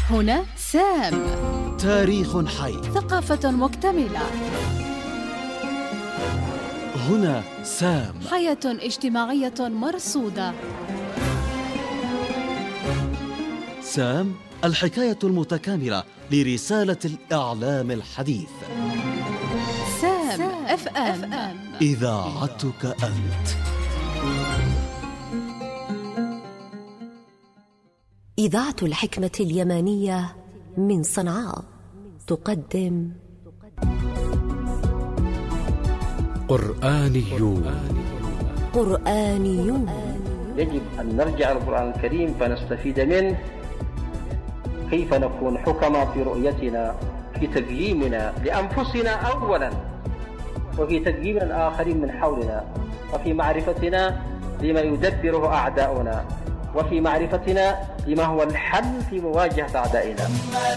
هنا سام. تاريخ حي. ثقافة مكتملة. هنا سام. حياة اجتماعية مرصودة. سام، الحكاية المتكاملة لرسالة الإعلام الحديث. سام اف ام، إذاعتك أنت. إذاعة الحكمة اليمانية من صنعاء تقدم قرآنيون. يجب أن نرجع القرآن الكريم فنستفيد منه، كيف نكون حكما في رؤيتنا، في تقييمنا لأنفسنا أولا، وفي تقييم الآخرين من حولنا، وفي معرفتنا لما يدبره أعداؤنا، وفي معرفتنا لما هو الحل في مواجهة أعدائنا.